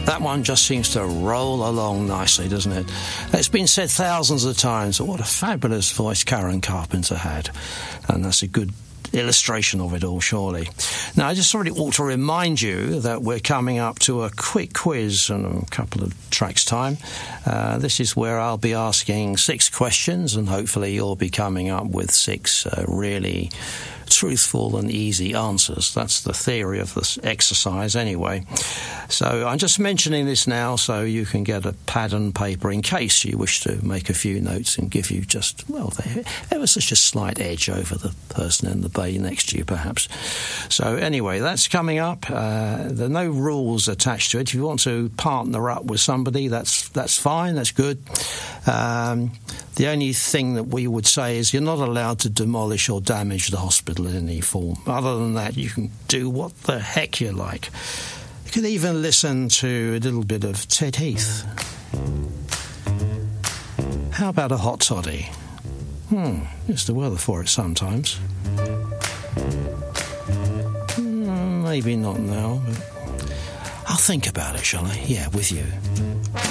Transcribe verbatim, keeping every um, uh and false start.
That one just seems to roll along nicely, doesn't it? It's been said thousands of times, what a fabulous voice Karen Carpenter had. And that's a good illustration of it all, surely. Now, I just really ought to remind you that we're coming up to a quick quiz in a couple of tracks' time. Uh, this is where I'll be asking six questions, and hopefully you'll be coming up with six uh, really truthful and easy answers. That's the theory of this exercise anyway. So I'm just mentioning this now so you can get a pad and paper in case you wish to make a few notes and give you just, well, ever such a slight edge over the person in the bay next to you, perhaps. So anyway, that's coming up. Uh, there are no rules attached to it. If you want to partner up with somebody, that's that's fine, that's good. Um, the only thing that we would say is you're not allowed to demolish or damage the hospital in any form. Other than that, you can do what the heck you like. You can even listen to a little bit of Ted Heath. How about a hot toddy? Hmm, it's the weather for it sometimes. Hmm, maybe not now, but I'll think about it, shall I? Yeah, with you.